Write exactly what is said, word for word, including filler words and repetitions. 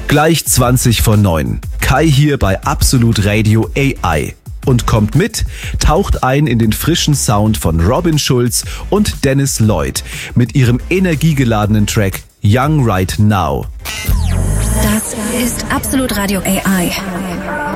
Gleich zwanzig vor neun. Kai hier bei Absolut Radio A I. Und kommt mit, taucht ein in den frischen Sound von Robin Schulz und Dennis Lloyd mit ihrem energiegeladenen Track Young Right Now. Das ist Absolut Radio A I.